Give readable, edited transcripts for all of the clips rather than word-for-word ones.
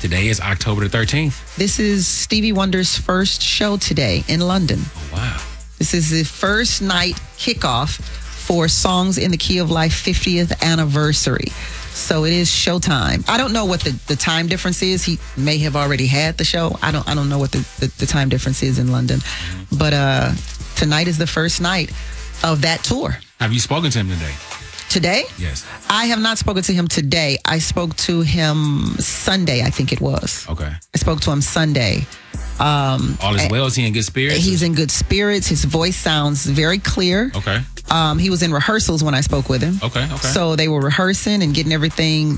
Today is October the 13th. This is Stevie Wonder's first show today in London. Oh, wow. This is the first night kickoff for Songs in the Key of Life 50th anniversary. So it is showtime. I don't know what the time difference is. He may have already had the show. I don't know what the time difference is in London. But tonight is the first night of that tour. Have you spoken to him today? Today? Yes. I have not spoken to him today. I spoke to him Sunday, I think it was. Okay. I spoke to him Sunday. All is well? Is he in good spirits? He's in good spirits. His voice sounds very clear. Okay. He was in rehearsals when I spoke with him. Okay. So they were rehearsing and getting everything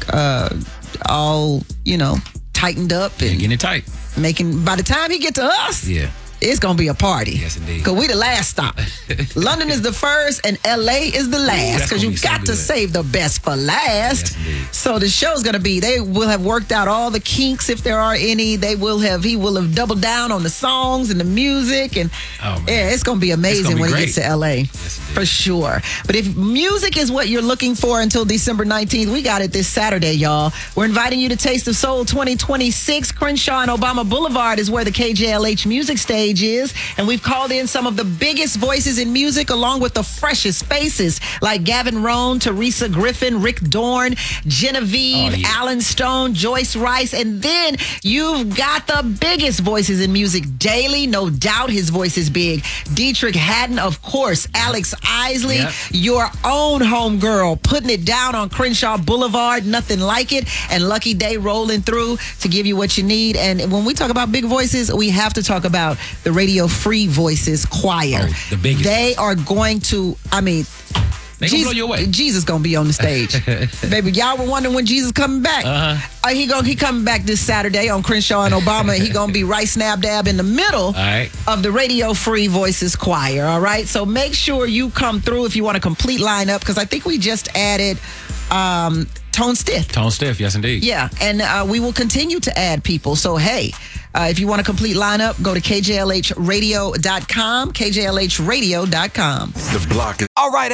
all, tightened up. And getting it tight. By the time he get to us, it's going to be a party. Yes, indeed. Because we the last stop. London is the first and LA is the last. Because you got to save the best for last. Yes, indeed. So the show's going to be, they will have worked out all the kinks if there are any. He will have doubled down on the songs and the music. And it's going to be amazing when he gets to LA. Yes, for sure. But if music is what you're looking for until December 19th, we got it this Saturday, y'all. We're inviting you to Taste of Soul 2026. Crenshaw and Obama Boulevard is where the KJLH music stage is, and we've called in some of the biggest voices in music along with the freshest faces like Gavin Rohn, Teresa Griffin, Rick Dorn, Genevieve, Alan Stone, Joyce Rice, and then you've got the biggest voices in music daily. No doubt his voice is big. Dietrich Haddon, of course, Alex Isley, your own homegirl, putting it down on Crenshaw Boulevard, nothing like it, and Lucky Day rolling through to give you what you need. And when we talk about big voices, we have to talk about the Radio Free Voices Choir. Oh, the biggest. They are going to, they gonna blow you away. Jesus gonna be on the stage. Baby, y'all were wondering when Jesus coming back. He coming back this Saturday on Crenshaw and Obama. He gonna be right snap dab in the middle of the Radio Free Voices Choir. All right, so make sure you come through if you want a complete lineup, because I think we just added Tone Stith. Tone Stith, yes indeed. Yeah, and we will continue to add people. So hey, if you want a complete lineup, go to KJLHradio.com, KJLHradio.com. The block. All right,